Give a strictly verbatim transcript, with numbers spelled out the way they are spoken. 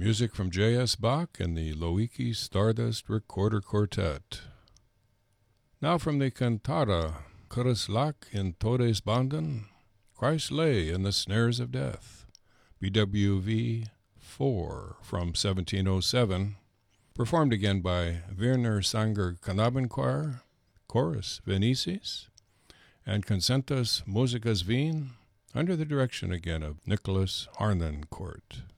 Music from J S. Bach and the Loiki Stardust Recorder Quartet. Now from the cantata Chris Lach in Todesbanden, Christ lay in the snares of death, B W V four from seventeen oh seven, performed again by Werner Sanger Knabenchor, Chorus Venices, and Concertus Musicas Wien, under the direction again of Nicholas Harnoncourt.